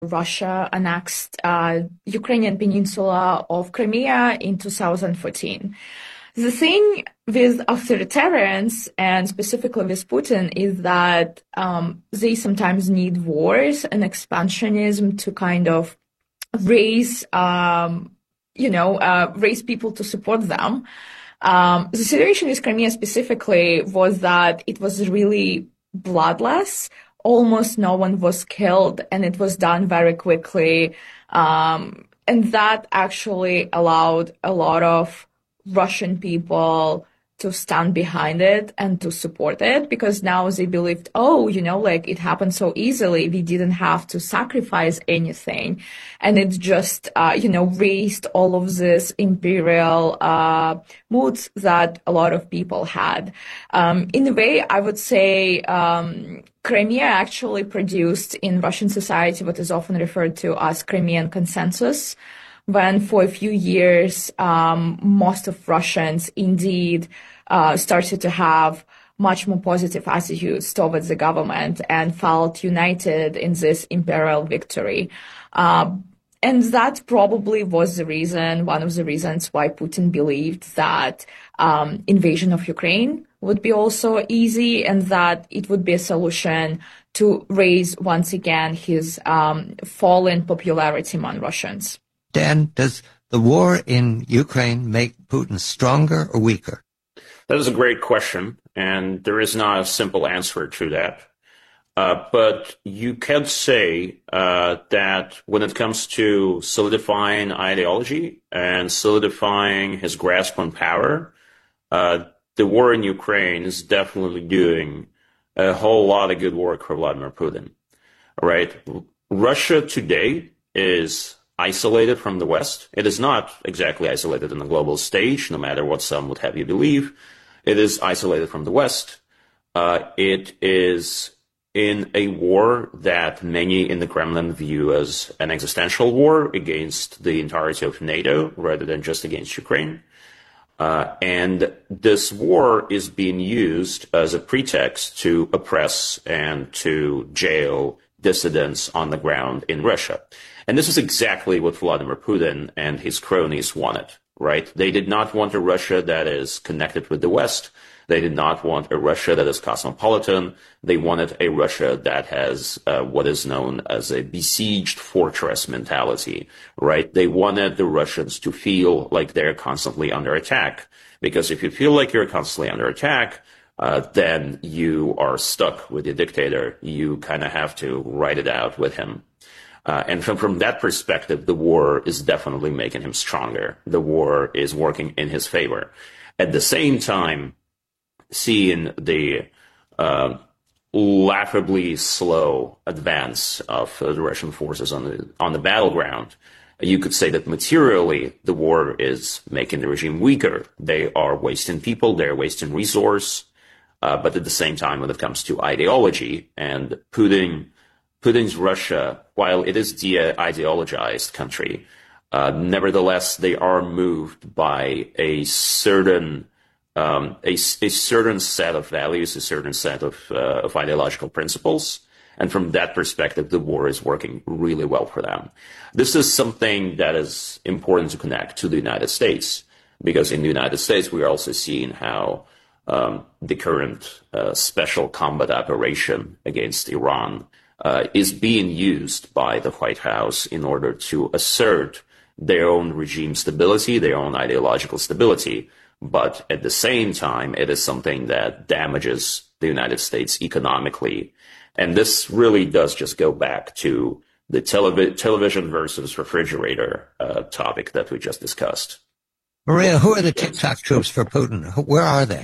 Russia annexed Ukrainian peninsula of Crimea in 2014. The thing with authoritarians and specifically with Putin is that they sometimes need wars and expansionism to kind of raise, raise people to support them. The situation with Crimea specifically was that it was really bloodless. Almost no one was killed, and it was done very quickly. And that actually allowed a lot of Russian people to stand behind it and to support it because now they believed, oh, like it happened so easily. We didn't have to sacrifice anything. And it just, raised all of this imperial moods that a lot of people had. In a way, I would say Crimea actually produced in Russian society what is often referred to as Crimean consensus, when for a few years, most of Russians indeed started to have much more positive attitudes towards the government and felt united in this imperial victory. And that probably was one of the reasons why Putin believed that invasion of Ukraine would be also easy and that it would be a solution to raise once again his fallen popularity among Russians. Dan, does the war in Ukraine make Putin stronger or weaker? That is a great question, and there is not a simple answer to that. But you can say that when it comes to solidifying ideology and solidifying his grasp on power, the war in Ukraine is definitely doing a whole lot of good work for Vladimir Putin. Right? Russia today is isolated from the West. It is not exactly isolated on the global stage, no matter what some would have you believe. It is isolated from the West. It is in a war that many in the Kremlin view as an existential war against the entirety of NATO rather than just against Ukraine. And this war is being used as a pretext to oppress and to jail dissidents on the ground in Russia. And this is exactly what Vladimir Putin and his cronies wanted, right? They did not want a Russia that is connected with the West. They did not want a Russia that is cosmopolitan. They wanted a Russia that has what is known as a besieged fortress mentality, right? They wanted the Russians to feel like they're constantly under attack. Because if you feel like you're constantly under attack, then you are stuck with the dictator. You kind of have to ride it out with him. And from that perspective, the war is definitely making him stronger. The war is working in his favor. At the same time, seeing the laughably slow advance of the Russian forces on the battleground, you could say that materially the war is making the regime weaker. They are wasting people, they're wasting resource, but at the same time, when it comes to ideology and Putin's Russia, while it is de-ideologized country, nevertheless, they are moved by a certain set of values, a certain set of ideological principles. And from that perspective, the war is working really well for them. This is something that is important to connect to the United States, because in the United States, we are also seeing how the current special combat operation against Iran is being used by the White House in order to assert their own regime stability, their own ideological stability. But at the same time, it is something that damages the United States economically. And this really does just go back to the television versus refrigerator topic that we just discussed. Maria, who are the TikTok troops for Putin? Where are they?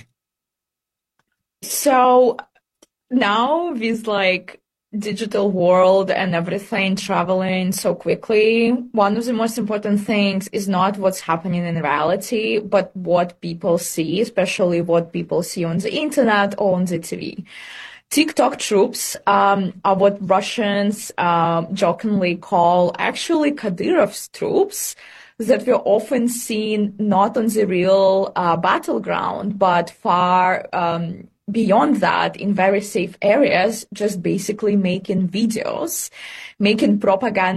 So now with digital world and everything traveling so quickly, one of the most important things is not what's happening in reality, but what people see, especially what people see on the internet or on the TV. TikTok troops are what Russians jokingly call actually Kadyrov's troops that were often seen not on the real battleground, but far beyond that, in very safe areas, just basically making videos, making propaganda